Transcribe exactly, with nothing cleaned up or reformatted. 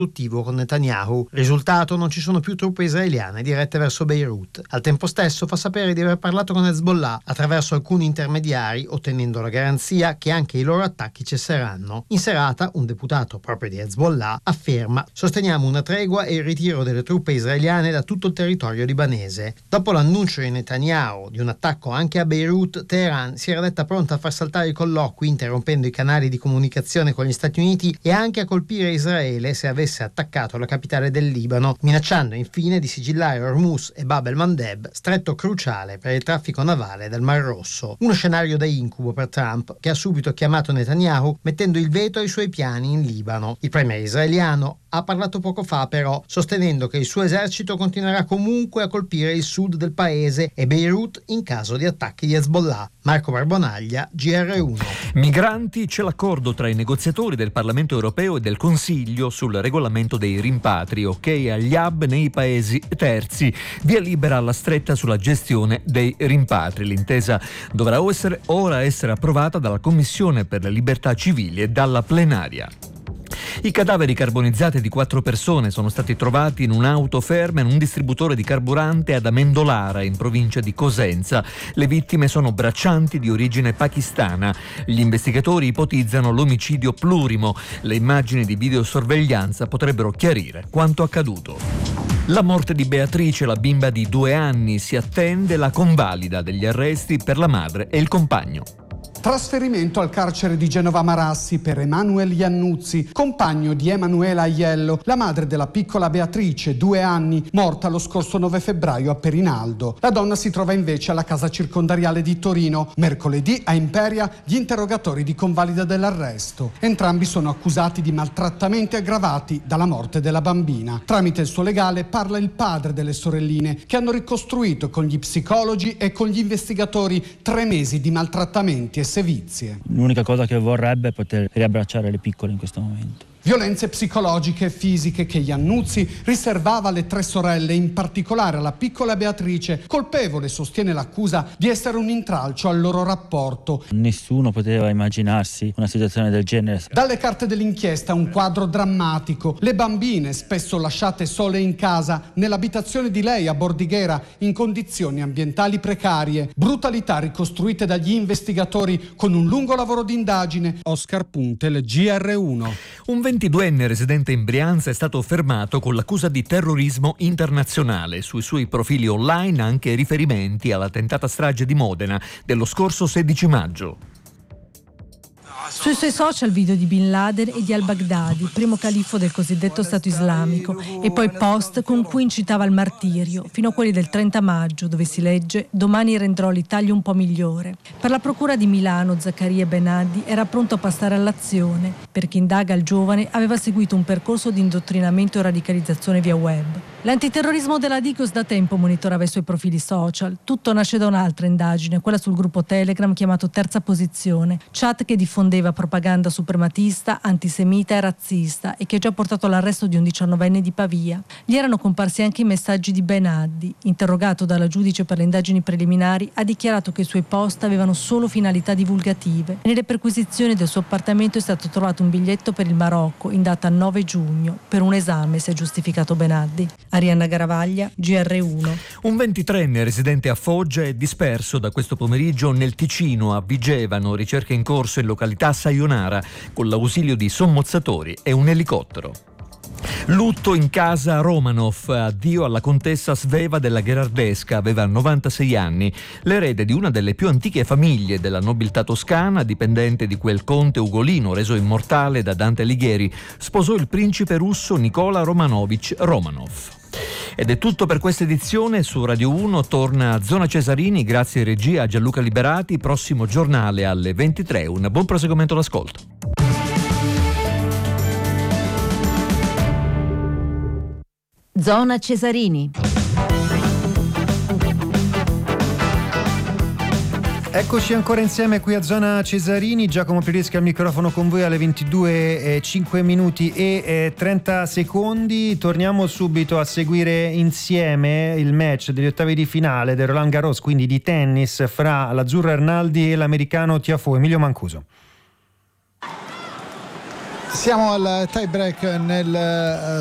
con Netanyahu. Risultato: non ci sono più truppe israeliane dirette verso Beirut. Al tempo stesso fa sapere di aver parlato con Hezbollah attraverso alcuni intermediari, ottenendo la garanzia che anche i loro attacchi cesseranno. In serata un deputato proprio di Hezbollah afferma: sosteniamo una tregua e il ritiro delle truppe israeliane da tutto il territorio libanese. Dopo l'annuncio di Netanyahu di un attacco anche a Beirut, Teheran si era detta pronta a far saltare i colloqui, interrompendo i canali di comunicazione con gli Stati Uniti e anche a colpire Israele se avesse attaccato la capitale del Libano, minacciando infine di sigillare Hormuz e Bab el-Mandeb, stretto cruciale per il traffico navale del Mar Rosso. Uno scenario da incubo per Trump, che ha subito chiamato Netanyahu mettendo il veto ai suoi piani in Libano. Il premier israeliano ha parlato poco fa però, sostenendo che il suo esercito continuerà comunque a colpire il sud del paese e Beirut in caso di attacchi di Hezbollah. Marco Barbonaglia, G R uno. Migranti, c'è l'accordo tra i negoziatori del Parlamento europeo e del Consiglio sul regolamento dei rimpatri, ok agli hub nei paesi terzi, via libera alla stretta sulla gestione dei rimpatri. L'intesa dovrà essere, ora essere approvata dalla Commissione per le libertà civili e dalla plenaria. I cadaveri carbonizzati di quattro persone sono stati trovati in un'auto ferma in un distributore di carburante ad Amendolara, in provincia di Cosenza. Le vittime sono braccianti di origine pakistana. Gli investigatori ipotizzano l'omicidio plurimo. Le immagini di videosorveglianza potrebbero chiarire quanto accaduto. La morte di Beatrice, la bimba di due anni, si attende la convalida degli arresti per la madre e il compagno. Trasferimento al carcere di Genova Marassi per Emanuele Iannuzzi, compagno di Emanuela Aiello, la madre della piccola Beatrice, due anni, morta lo scorso nove febbraio a Perinaldo. La donna si trova invece alla casa circondariale di Torino. Mercoledì a Imperia gli interrogatori di convalida dell'arresto. Entrambi sono accusati di maltrattamenti aggravati dalla morte della bambina. Tramite il suo legale parla il padre delle sorelline, che hanno ricostruito con gli psicologi e con gli investigatori tre mesi di maltrattamenti e sevizie. L'unica cosa che vorrebbe è poter riabbracciare le piccole in questo momento. Violenze psicologiche e fisiche che Iannuzzi riservava alle tre sorelle, in particolare alla piccola Beatrice, colpevole, sostiene l'accusa, di essere un intralcio al loro rapporto. Nessuno poteva immaginarsi una situazione del genere. Dalle carte dell'inchiesta un quadro drammatico. Le bambine, spesso lasciate sole in casa, nell'abitazione di lei a Bordighera, in condizioni ambientali precarie. Brutalità ricostruite dagli investigatori con un lungo lavoro di indagine. Oscar Puntel, G R uno. Un ventiduenne residente in Brianza è stato fermato con l'accusa di terrorismo internazionale. Sui suoi profili online anche riferimenti alla tentata strage di Modena dello scorso sedici maggio. Sui suoi social video di Bin Laden e di al-Baghdadi, primo califfo del cosiddetto Stato islamico, e poi post con cui incitava al martirio, fino a quelli del trenta maggio, dove si legge: domani renderò l'Italia un po' migliore. Per la procura di Milano, Zaccaria Benaddi era pronto a passare all'azione. Per chi indaga, il giovane aveva seguito un percorso di indottrinamento e radicalizzazione via web. L'antiterrorismo della Digos da tempo monitorava i suoi profili social. Tutto nasce da un'altra indagine, quella sul gruppo Telegram chiamato Terza Posizione, chat che diffondeva propaganda suprematista, antisemita e razzista e che ha già portato all'arresto di un diciannovenne di Pavia. Gli erano comparsi anche i messaggi di Benaddi. Interrogato dalla giudice per le indagini preliminari, ha dichiarato che i suoi post avevano solo finalità divulgative. Nelle perquisizioni del suo appartamento è stato trovato un biglietto per il Marocco in data nove giugno. Per un esame, si è giustificato Benaddi. Arianna Garavaglia, G R uno. Un ventitreenne residente a Foggia è disperso da questo pomeriggio nel Ticino, a Vigevano, ricerche in corso in località Saionara, con l'ausilio di sommozzatori e un elicottero. Lutto in casa Romanov, addio alla contessa Sveva della Gherardesca, aveva novantasei anni, l'erede di una delle più antiche famiglie della nobiltà toscana, dipendente di quel conte ugolino reso immortale da Dante Alighieri, sposò il principe russo Nicola Romanovich Romanov. Ed è tutto per questa edizione. Su Radio uno torna Zona Cesarini, grazie regia a Gianluca Liberati, prossimo giornale alle ventitré. Un buon proseguimento d'ascolto. Zona Cesarini. Eccoci ancora insieme qui a Zona Cesarini. Giacomo Pireschi al microfono con voi alle ventidue e cinque minuti e trenta secondi. Torniamo subito a seguire insieme il match degli ottavi di finale del Roland Garros, quindi di tennis, fra l'azzurro Arnaldi e l'americano Tiafoe. Emilio Mancuso. Siamo al tie break nel